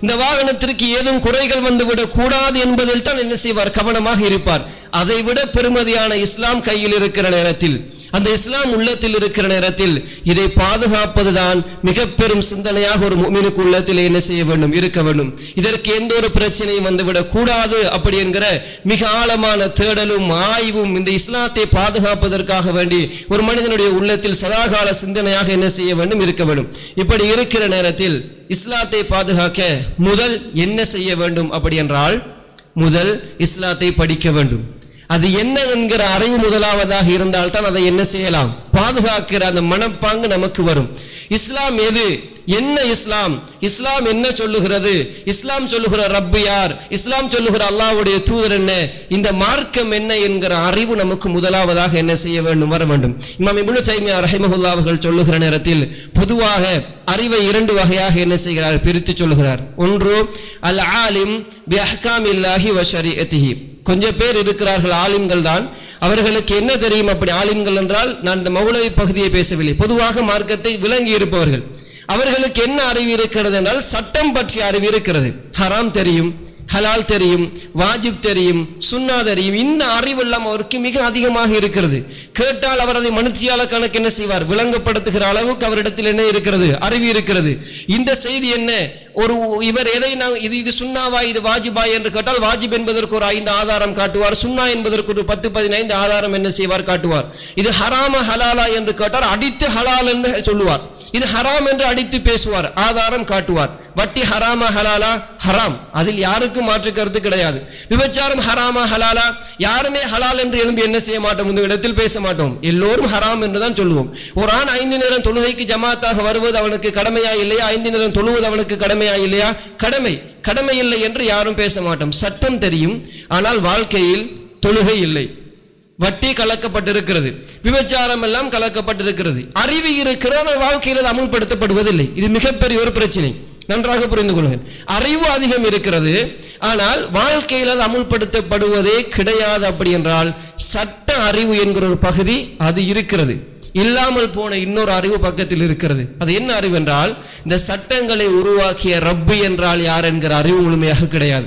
இந்த வாகனத்திற்கு ஏதும் குறைகள் வந்துவிடக் கூடாது என்பதில் தான் என்ன செய்வார், கவனமாக இருப்பார். அதைவிட பெருமதியான இஸ்லாம் கையில் இருக்கிற நேரத்தில், அந்த இஸ்லாம் உள்ளத்தில் இருக்கிற நேரத்தில் இதை பாதுகாப்பதுதான் மிக பெரும் சிந்தனையாக ஒரு முஃமினுக்கு உள்ளத்தில் என்ன செய்ய வேண்டும், இருக்க வேண்டும். இதற்கு எந்த ஒரு பிரச்சனையும் வந்துவிடக் கூடாது அப்படி என்கிற மிக ஆழமான தேடலும் ஆய்வும் இந்த இஸ்லாத்தை பாதுகாப்பதற்காக வேண்டி ஒரு மனிதனுடைய உள்ளத்தில் சதாகால சிந்தனையாக என்ன செய்ய வேண்டும், இருக்க வேண்டும். இப்படி இருக்கிற நேரத்தில் இஸ்லாத்தை பாதுகாக்க முதல் என்ன செய்ய வேண்டும் அப்படி என்றால், முதல் இஸ்லாத்தை படிக்க வேண்டும். அது என்ன என்கிற அறிவு முதலாவதாக இருந்தால் தான் அதை என்ன செய்யலாம், பாதுகாக்கிற அந்த மனப்பாங்கு நமக்கு வரும். இஸ்லாம் எது, என்ன இஸ்லாம், இஸ்லாம் என்ன சொல்லுகிறது, இஸ்லாம் சொல்லுகிற ரப்பு யார், இஸ்லாம் சொல்லுகிற அல்லாஹ்வுடைய தூதர் என்ன, இந்த மார்க்கம் என்ன என்கிற அறிவு நமக்கு முதலாவதாக என்ன செய்ய வேண்டும், வர வேண்டும். இமாம் இப்னு தைமியா ரஹிமஹுல்லாஹ் அவர்கள் சொல்லுகிற நேரத்தில் பொதுவாக அறிவை இரண்டு வகையாக என்ன செய்கிறார், பிரித்து சொல்லுகிறார். ஒன்று அல் ஆலிம் பி அஹ்காமில்லாஹி வ ஷரீஅத்திஹி. கொஞ்சம் பேர் இருக்கிறார்கள் ஆலிம்கள் தான், அவர்களுக்கு என்ன தெரியும் அப்படி ஆலிம்கள் என்றால், நான் இந்த மௌலவி பகுதியை பேசவில்லை, பொதுவாக மார்க்கத்தை விளங்கி இருப்பவர்கள். அவர்களுக்கு என்ன அறிவு இருக்கிறது என்றால், சட்டம் பற்றிய அறிவு இருக்கிறது. ஹராம் தெரியும், ஹலால் தெரியும், வாஜிப் தெரியும், சுன்னா தெரியும். இந்த அறிவெல்லாம் அவருக்கு மிக அதிகமாக இருக்கிறது. கேட்டால் அவர் அதை மனுஷியால கணக்கு என்ன செய்வார், விளங்கப்படுத்துகிற அளவுக்கு அவரிடத்தில் என்ன இருக்கிறது, அறிவு இருக்கிறது. இந்த செய்தி என்ன, ஒரு இவர் எதை நான் இது இது சுன்னாவா இது வாஜிபா என்று கேட்டால், வாஜிப் என்பதற்கு ஒரு ஐந்து ஆதாரம் காட்டுவார், சுன்னா என்பதற்கு ஒரு பத்து பதினைந்து ஆதாரம் என்ன செய்வார், காட்டுவார். இது ஹராம ஹலாலா என்று கேட்டால் அடித்து ஹலால் என்று சொல்லுவார். இது ஹராம் என்று அடித்து பேசுவார், ஆதாரம் காட்டுவார். வட்டி ஹராமா ஹலாலா, ஹராம், அதில் யாருக்கும் மாற்று கருத்து கிடையாது. விபச்சாரம் ஹராமா ஹலாலா, யாருமே ஹலால் என்று எழும்பி என்ன செய்ய மாட்டோம், இந்த இடத்தில் பேச மாட்டோம், எல்லோரும் ஹராம் என்று தான் சொல்லுவோம். ஒரு ஆண் ஐந்து நேரம் தொழுகைக்கு ஜமாத்தாக வருவது அவனுக்கு கடமையா இல்லையா, ஐந்து நேரம் தொழுவது அவனுக்கு கடமையா இல்லையா, கடமை, கடமை இல்லை என்று யாரும் பேச மாட்டோம். சட்டம் தெரியும், ஆனால் வாழ்க்கையில் தொழுகை இல்லை. வட்டி கலக்கப்பட்டிருக்கிறது, விபச்சாரம் எல்லாம் கலக்கப்பட்டிருக்கிறது. அறிவு இருக்கிற வாழ்க்கையில் அமுல்படுத்தப்படுவதில்லை. இது மிகப்பெரிய ஒரு பிரச்சனை, நன்றாக புரிந்து கொள்ளுங்கள். அறிவு அதிகம் இருக்கிறது, ஆனால் வாழ்க்கையில் அது அமுல்படுத்தப்படுவதே கிடையாது. அப்படி என்றால் சட்ட அறிவு என்கிற ஒரு பகுதி அது இருக்கிறது, இல்லாமல் போன இன்னொரு அறிவு பக்கத்தில் இருக்கிறது. அது என்ன அறிவு என்றால், இந்த சட்டங்களை உருவாக்கிய ரப்பு என்றால் யார் என்கிற அறிவு முழுமையாக கிடையாது.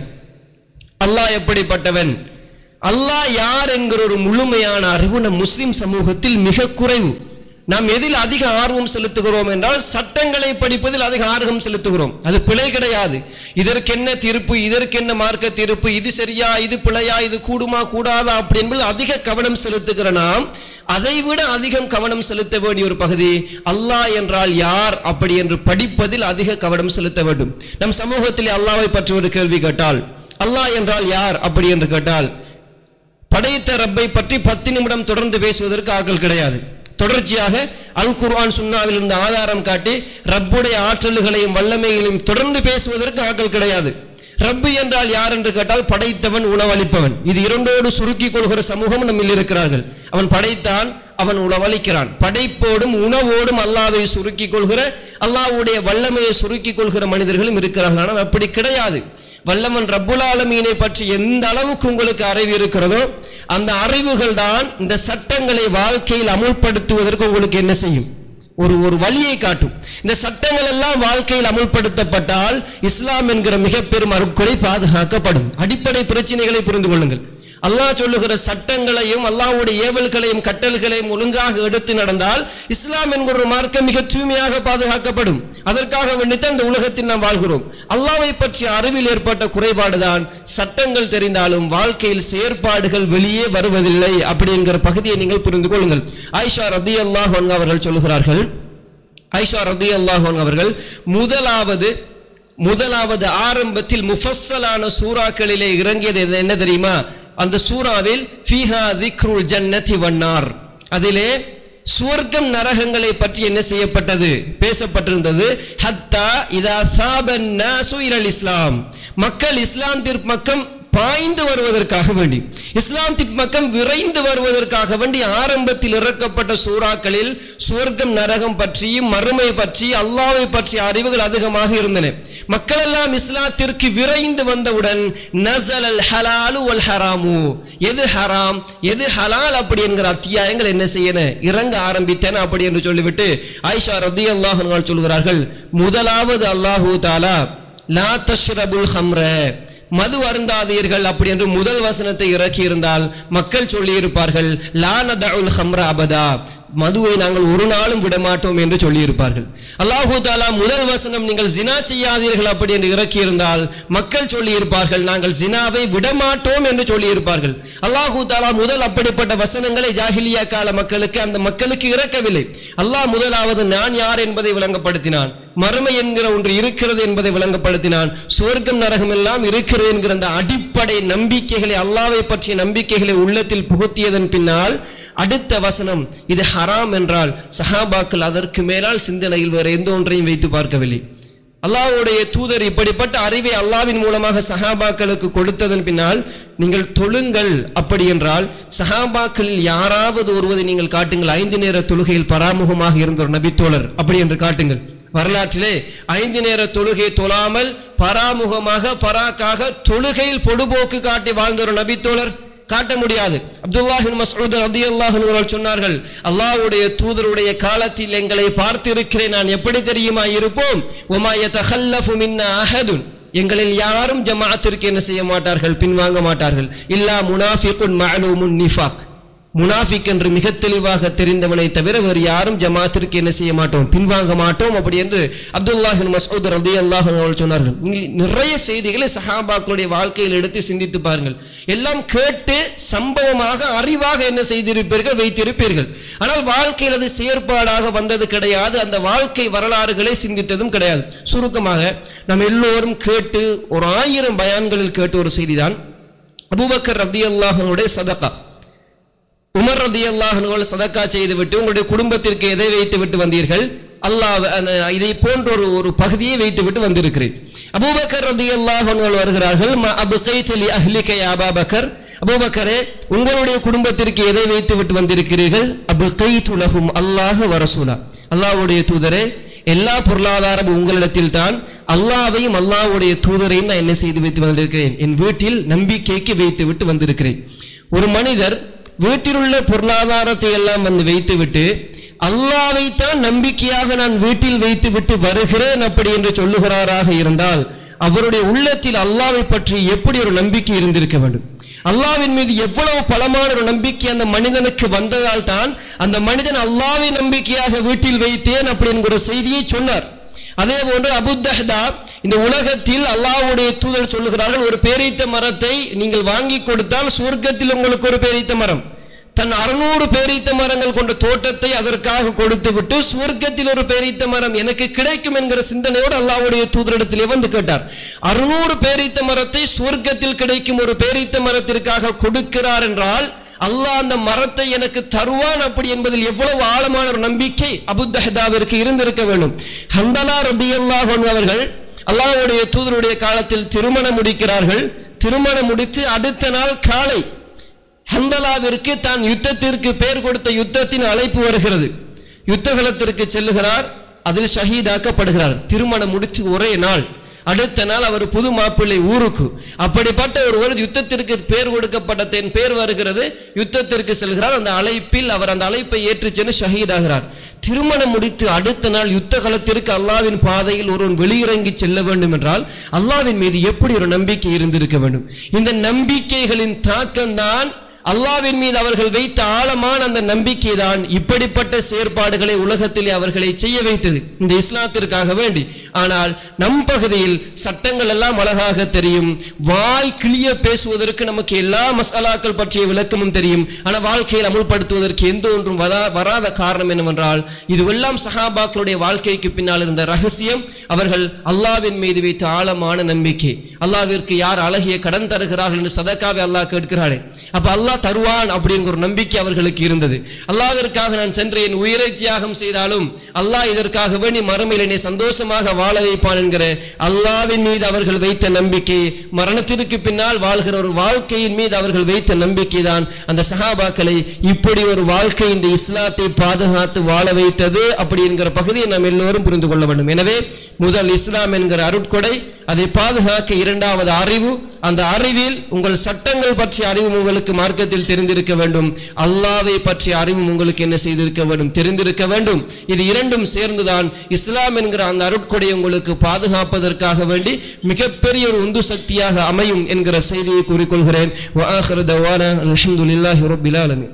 அல்லாஹ் எப்படிப்பட்டவன், அல்லாஹ் யார் என்கிற ஒரு முழுமையான அறிவு நம் முஸ்லிம் சமூகத்தில் மிக குறைவு. நாம் எதில் அதிக ஆர்வம் செலுத்துகிறோம் என்றால், சட்டங்களை படிப்பதில் அதிக ஆர்வம் செலுத்துகிறோம். அது பிழை கிடையாது. இதற்கு என்ன தீர்ப்பு, இதற்கு என்ன மார்க்க தீர்ப்பு, இது சரியா இது பிழையா, இது கூடுமா கூடாதா அப்படி என்பது அதிக கவனம் செலுத்துகிற நாம், அதைவிட அதிகம் கவனம் செலுத்த வேண்டிய ஒரு பகுதி அல்லாஹ் என்றால் யார் அப்படி என்று படிப்பதில் அதிக கவனம் செலுத்த வேண்டும். நம் சமூகத்தில் அல்லாஹ்வை பற்றி ஒரு கேள்வி கேட்டால், அல்லாஹ் என்றால் யார் அப்படி என்று கேட்டால், படைத்த ரப்பை பற்றி பத்து நிமிடம் தொடர்ந்து பேசுவதற்கு ஆட்கள் கிடையாது. தொடர்ச்சியாக அல் குர்ஆன் சுன்னாவில் இருந்த ஆதாரம் காட்டி ரப்புடைய ஆற்றல்களையும் வல்லமைகளையும் தொடர்ந்து பேசுவதற்கு ஆட்கள் கிடையாது. ரப்பு என்றால் யார் என்று கேட்டால், படைத்தவன், உணவளிப்பவன். இது இரண்டோடு சுருக்கி கொள்கிற சமூகம் நம்மில் இருக்கிறார்கள். அவன் படைத்தான், அவன் உணவளிக்கிறான். படைப்போடும் உணவோடும் அல்லாஹ்வை சுருக்கி கொள்கிற, அல்லாஹ்வுடைய வல்லமையை சுருக்கி கொள்கிற மனிதர்களும் இருக்கிறார்கள். ஆனால் அப்படி கிடையாது. வல்லவன் ரப்புல் ஆலமீனை பற்றி எந்த அளவுக்கு உங்களுக்கு அறிவு இருக்கிறதோ, அந்த அறிவுகள் தான் இந்த சட்டங்களை வாழ்க்கையில் அமுல்படுத்துவதற்கு உங்களுக்கு என்ன செய்யும், ஒரு ஒரு வழியை காட்டும். இந்த சட்டங்கள் எல்லாம் வாழ்க்கையில் அமுல்படுத்தப்பட்டால் இஸ்லாம் என்கிற மிக பெரும் அருட்கொடை பாதுகாக்கப்படும். அடிப்படை பிரச்சனைகளை புரிந்து கொள்ளுங்கள். அல்லாஹ் சொல்லுகிற சட்டங்களையும் அல்லாஹ்வுடைய ஏவல்களையும் கட்டளைகளையும் ஒழுங்காக எடுத்து நடந்தால் இஸ்லாம் என்கிற ஒரு மார்க்கம் மிக தூய்மையாக பாதுகாக்கப்படும். அதற்காக வேண்டித்தான் இந்த உலகத்தில் நாம் வாழ்கிறோம். அல்லாஹ்வை பற்றிய அறிவில் ஏற்பட்ட குறைபாடுதான் சட்டங்கள் தெரிந்தாலும் வாழ்க்கையில் செயற்பாடுகள் வெளியே வருவதில்லை அப்படி என்கிற பகுதியை நீங்கள் புரிந்து கொள்ளுங்கள். ஆயிஷா ரலியல்லாஹு அன்ஹா அவர்கள் சொல்லுகிறார்கள், ஆயிஷா ரலியல்லாஹு அன்ஹா அவர்கள் முதலாவது முதலாவது ஆரம்பத்தில் முஃபஸ்ஸலான சூறாக்களிலே இறங்கியது என்ன தெரியுமா? அந்த சூறாவில் ஃபீஹா திக்ருல் ஜன்னதி வன்னார், அதிலே சுவர்க்கம் நரகங்களை பற்றி என்ன செய்யப்பட்டது, பேசப்பட்டிருந்தது. ஹத்தா இதா சாபன் நாசு இலல் இஸ்லாம், மக்கள் இஸ்லாத்திற்கு பக்கம் பாய்ந்து வருவதற்காக வேண்டி, இஸ்லாத்தின் பக்கம் விரைந்து வருவதற்காக வேண்டி ஆரம்பத்தில் இறக்கப்பட்ட சூறாக்களில் சுவர்க்கம் நரகம் பற்றியும் மறுமை பற்றி அல்லாஹ்வை பற்றிய அறிவுகள் அதிகமாக இருந்தன. மக்கள் எல்லாம் இஸ்லாத்திற்கு விரைந்து வந்தவுடன் நஸலல் ஹலாலு வல் ஹராமு, எது ஹராம் எது ஹலால் அப்படி என்கிற அத்தியாயங்கள் என்ன செய்யன, இறங்க ஆரம்பித்தன அப்படி என்று சொல்லிவிட்டு ஆயிஷா ரலியல்லாஹு அன்ஹா சொல்கிறார்கள், முதலாவது அல்லாஹு தஆலா லா தஷ்ரபுல் ஹம்ர, மது அருந்தாதீர்கள் அப்படி என்று முதல் வசனத்தை இறக்கி இருந்தால் மக்கள் சொல்லி இருப்பார்கள் லா நதஉல் ஹம்ர அபதா, மதுவை நாங்கள் ஒரு நாளும் விடமாட்டோம் என்று சொல்லி இருப்பார்கள். அல்லாஹு தஆலா முதல் வசனம் நீங்கள் ஜினா செய்யாதீர்கள் அப்படி என்று இறக்கி இருந்தால் மக்கள் சொல்லி இருப்பார்கள் நாங்கள் ஜினாவை விடமாட்டோம் என்று சொல்லி இருப்பார்கள். அல்லாஹு தஆலா முதல் அப்படிப்பட்ட வசனங்களை ஜாஹிலியா கால மக்களுக்கு அந்த மக்களுக்கு இறக்கவில்லை. அல்லாஹ் முதலாவது நான் யார் என்பதை விளங்கப்படுத்தினான், மறுமை என்கிற ஒன்று இருக்கிறது என்பதை விளங்கப்படுத்தினான், சொர்க்கம் நரகம் எல்லாம் இருக்கிறது என்கிற அந்த அடிப்படை நம்பிக்கைகளை, அல்லாஹ்வை பற்றிய நம்பிக்கைகளை உள்ளத்தில் புகுத்தியதன் பின்னால் அடுத்த வசனம் இது ஹராம் என்றால் சஹாபாக்கள் அதற்கு மேலால் சிந்தனையில் வேறு எந்த ஒன்றையும் வைத்து பார்க்கவில்லை. அல்லாஹ்வுடைய தூதர் இப்படிப்பட்ட அறிவை அல்லாஹ்வின் மூலமாக சஹாபாக்களுக்கு கொடுத்ததன் பின்னால் நீங்கள் தொழுங்கள் அப்படி என்றால் சஹாபாக்களில் யாராவது ஒருவரை நீங்கள் காட்டுங்கள் ஐந்து நேர தொழுகையில் பராமுகமாக இருந்த ஒரு நபித்தோழர் அப்படி என்று காட்டுங்கள். வரலாற்றிலே ஐந்து நேர தொழுகை தொழாமல் பராமுகமாக பராக்காக தொழுகையில் பொடுபோக்கு காட்டி வாழ்ந்த ஒரு நபித்தோழர் காட்ட முடியாது. அப்துல்லாஹ் இப்னு மஸ்ஊத் ரலியல்லாஹு அன்ஹு அவர்கள் சொன்னார்கள், அல்லாஹ்வுடைய தூதருடைய காலத்தில் எங்களை பார்த்திருக்கிறேன், நான் எப்படி தெரியுமா இருப்போம், வமா யதஹல்லஃபு மின்னா அஹதுன், எங்களில் யாரும் ஜமாஅத்திற்கு என்ன செய்ய மாட்டார்கள், பின்வாங்க மாட்டார்கள், இல்லா முனாஃபிகுன் மஅலூமுன் நிஃபாக், முனாஃபிக் என்று மிக தெளிவாக தெரிந்தவனை தவிர வேறு யாரும் ஜமாத்திற்கு என்ன செய்ய மாட்டோம், பின்வாங்க மாட்டோம் அப்படி என்று அப்துல்லாஹ் இப்னு மஸ்ஊத் ரலியல்லாஹு அன்ஹு அவர்கள் சொன்னார்கள். நிறைய செய்திகளை சஹாபாக்களுடைய வாழ்க்கையில் எடுத்து சிந்தித்து பாருங்கள். எல்லாம் கேட்டு சம்பவமாக அறிவாக என்ன செய்திருப்பீர்கள், வைத்திருப்பீர்கள். ஆனால் வாழ்க்கையில் அது செயற்பாடாக வந்தது கிடையாது, அந்த வாழ்க்கை வரலாறுகளை சிந்தித்ததும் கிடையாது. சுருக்கமாக நாம் எல்லோரும் கேட்டு ஒரு ஆயிரம் பயான்களில் கேட்டு ஒரு செய்திதான் அபூபக்கர் ரலியல்லாஹு அன்ஹுடைய சதகா. உமர் ரலியல்லாஹு அன்ஹு சதக்கா செய்து விட்டு உங்களுடைய குடும்பத்திற்கு எதை வைத்து விட்டு வந்தீர்கள், அல்லாஹ் இதை போன்ற ஒரு ஒரு பகுதியை வைத்து விட்டு வந்திருக்கிறேன். அபூபக்கர் ரலியல்லாஹு அன்ஹு வருகிறார்கள், மா அப்கைத லி அஹ்லிக யா அபூபக்கர், அபூபக்கரே உங்களுடைய குடும்பத்திற்கு எதை வைத்து விட்டு வந்திருக்கிறீர்கள், அப்கைது லஹும் அல்லாஹ் வ ரசூலா, அல்லாஹ்வுடைய தூதரே எல்லா பொருளாதாரமும் உங்களிடத்தில் தான், அல்லாஹ்வையும் அல்லாஹ்வுடைய தூதரையும் நான் என்ன செய்து வைத்து வந்திருக்கிறேன், என் வீட்டில் நம்பிக்கைக்கு வைத்து விட்டு வந்திருக்கிறேன். ஒரு மனிதர் வீட்டில் உள்ள பொருளாதாரத்தை எல்லாம் வந்து வைத்துவிட்டு அல்லாஹ்வைத்தான் நம்பிக்கையாக நான் வீட்டில் வைத்து விட்டு வருகிறேன் அப்படி என்று சொல்லுகிறாராக இருந்தால் அவருடைய உள்ளத்தில் அல்லாஹ்வை பற்றி எப்படி ஒரு நம்பிக்கை இருந்திருக்க வேண்டும், அல்லாஹ்வின் மீது எவ்வளவு பலமான ஒரு நம்பிக்கை அந்த மனிதனுக்கு வந்ததால் தான் அந்த மனிதன் அல்லாஹ்வை நம்பிக்கையாக வீட்டில் வைத்தேன் அப்படி என்கிற செய்தியை சொன்னார். அதே போன்று அபூ தஹ்தா, இந்த உலகத்தில் அல்லாஹ்வுடைய தூதர் சொல்லுகிறார்கள், ஒரு பேரீத்த மரத்தை நீங்கள் வாங்கி கொடுத்தால் சொர்க்கத்தில் உங்களுக்கு ஒரு பேரீத்த மரம், தன் அறுநூறு பேரீத்த மரங்கள் கொண்ட தோட்டத்தை அதற்காக கொடுத்து விட்டு சொர்க்கத்தில் ஒரு பேரீத்த மரம் எனக்கு கிடைக்கும் என்கிற சிந்தனையோடு அல்லாஹ்வுடைய தூதரிடத்திலே வந்து கேட்டார். அறுநூறு பேரீத்த மரத்தை சொர்க்கத்தில் கிடைக்கும் ஒரு பேரீத்த மரத்திற்காக கொடுக்கிறார் என்றால் அல்லாஹ் அந்த மரத்தை எனக்கு தருவான் அப்படி என்பதில் எவ்வளவு ஆழமான ஒரு நம்பிக்கை அபூ தஹ்தாவிற்கு இருந்திருக்க வேண்டும். ஹந்தலா ரலியல்லாஹு அன்ஹு அவர்கள் அல்லாஹ்வுடைய தூதருடைய காலத்தில் திருமணம் முடிக்கிறார்கள். திருமணம் முடித்து அடுத்த நாள் காலை ஹந்தலாவிற்கு தான் யுத்தத்திற்கு பெயர் கொடுத்த யுத்தத்தின் அழைப்பு வருகிறது. யுத்தகலத்திற்கு செல்லுகிறார், அதில் ஷஹீதாக்கப்படுகிறார். திருமணம் முடித்து ஒரே நாள், அடுத்த நாள் அவர் புது மாப்பிள்ளை ஊருக்கு. அப்படிப்பட்ட ஒருவர் யுத்தத்திற்கு பேர் கொடுக்கப்பட்ட தென் பேர் வருகிறது, யுத்தத்திற்கு செல்கிறார். அந்த அழைப்பில் அவர் அந்த அழைப்பை ஏற்று சென்று ஷஹீதாகிறார். திருமணம் முடித்து அடுத்த நாள் யுத்த களத்திற்கு அல்லாஹ்வின் பாதையில் ஒருவன் வெளியிறங்கி செல்ல வேண்டும் என்றால் அல்லாஹ்வின் மீது எப்படி ஒரு நம்பிக்கை இருந்திருக்க வேண்டும். இந்த நம்பிக்கைகளின் தாக்கம்தான் அல்லாஹ்வின் மீது அவர்கள் வைத்த ஆழமான அந்த நம்பிக்கை தான் இப்படிப்பட்ட செயற்பாடுகளை உலகத்திலே அவர்களை செய்ய வைத்தது இந்த இஸ்லாத்திற்காக வேண்டி. ஆனால் நம் பகுதியில் சட்டங்கள் எல்லாம் அழகாக தெரியும், வாய் கிளிய பேசுவதற்கு நமக்கு எல்லா மசாலாக்கள் பற்றிய விளக்கமும் தெரியும். ஆனால் வாழ்க்கையில் அமுல்படுத்துவதற்கு எந்த ஒன்றும் வராத காரணம் என்னவென்றால் இதுவெல்லாம் சஹாபாக்களுடைய வாழ்க்கைக்கு பின்னால் இருந்த ரகசியம் அவர்கள் அல்லாஹ்வின் மீது வைத்த ஆழமான நம்பிக்கை. அல்லாஹ்விற்கு யார் அழகிய கடன் தருகிறார்கள் என்று சதக்காவை அல்லாஹ் கேட்கிறாரே, அப்ப அல்லாஹ் தருவான் அப்படிங்கிற ஒரு நம்பிக்கை அவர்களுக்கு இருந்தது. அல்லாஹ்விற்காக நான் சென்று என் உயிரை தியாகம் செய்தாலும் அல்லாஹ் இதற்காக வேண்டி மறுமையில் என்னை சந்தோஷமாக வாழ வைப்பான் என்கிற அல்லாஹ்வின் மீது அவர்கள் வைத்த நம்பிக்கை, மரணத்திற்கு பின்னால் வாழ்கிற ஒரு வாழ்க்கையின் மீது அவர்கள் வைத்த நம்பிக்கை தான் அந்த சஹாபாக்களை இப்படி ஒரு வாழ்க்கை இந்த இஸ்லாத்தை பாதுகாத்து வாழ வைத்தது அப்படி என்கிற பகுதியை நாம் எல்லோரும் புரிந்து கொள்ள வேண்டும். எனவே முதல் இஸ்லாம் என்கிற அருட்கொடை, அதை பாதுகாக்க இரண்டாவது அறிவு. அந்த அறிவில் உங்கள் சட்டங்கள் பற்றிய அறிவும் உங்களுக்கு மார்க்கத்தில் தெரிந்திருக்க வேண்டும். அல்லாஹ்வை பற்றிய அறிவும் உங்களுக்கு என்ன செய்திருக்க வேண்டும், தெரிந்திருக்க வேண்டும். இது இரண்டும் சேர்ந்துதான் இஸ்லாம் என்கிற அந்த அருட்கொடை உங்களுக்கு பாதுகாப்பதற்காக வேண்டி மிகப்பெரிய ஒரு உந்து சக்தியாக அமையும் என்கிற செய்தியை கூறிக்கொள்கிறேன். வ ஆகிரு தவானா அல்ஹம்துலில்லாஹி ரப்பில் ஆலமீன்.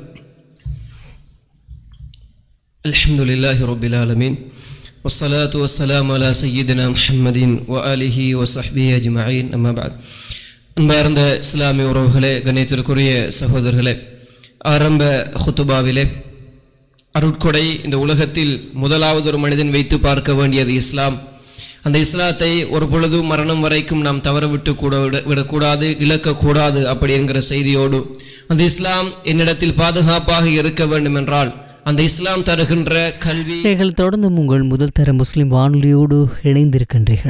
அல்ஹம்துலில்லாஹி ரப்பில் ஆலமீன். والصلاة والسلام على سيدنا محمد وآله وصحبه أجمعين. أما بعد. அன்பார்ந்த இஸ்லாமிய உறவுகளே, கண்ணியத்திற்குரிய சகோதரர்களே, ஆரம்ப ஹுத்துபாவிலே அருட்கொடை இந்த உலகத்தில் முதலாவது ஒரு மனிதன் வைத்து பார்க்க வேண்டியது இஸ்லாம். அந்த இஸ்லாத்தை ஒரு பொழுதும் மரணம் வரைக்கும் நாம் தவற விட்டு கூட விடக்கூடாது, இழக்கக்கூடாது அப்படி என்கிற செய்தியோடு அந்த இஸ்லாம் என்னிடத்தில் பாதுகாப்பாக இருக்க வேண்டும் என்றால் அந்த இஸ்லாம் தருகின்ற கல்வி. நீங்கள் தொடர்ந்து உங்கள் முதல் தர முஸ்லிம் வானொலியோடு இணைந்திருக்கின்றீர்கள்.